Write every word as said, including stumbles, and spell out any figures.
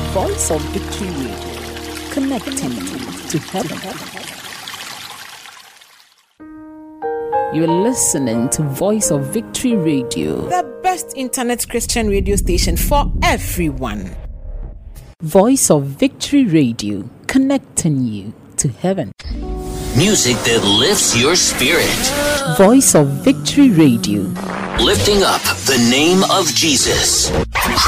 Voice of Victory Radio, connecting to heaven. You're listening to Voice of Victory Radio, the best internet Christian radio station for everyone. Voice of Victory Radio, connecting you to heaven. Music that lifts your spirit. Voice of Victory Radio, lifting up the name of Jesus.